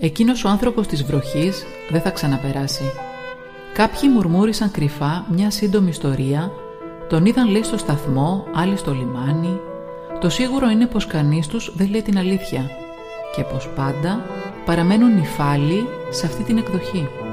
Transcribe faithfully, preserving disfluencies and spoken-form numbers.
Εκείνος ο άνθρωπος της βροχής δεν θα ξαναπεράσει. Κάποιοι μουρμούρισαν κρυφά μια σύντομη ιστορία, τον είδαν λέει στο σταθμό, άλλοι στο λιμάνι. Το σίγουρο είναι πως κανείς τους δεν λέει την αλήθεια και πως πάντα παραμένουν νηφάλιοι σε αυτή την εκδοχή.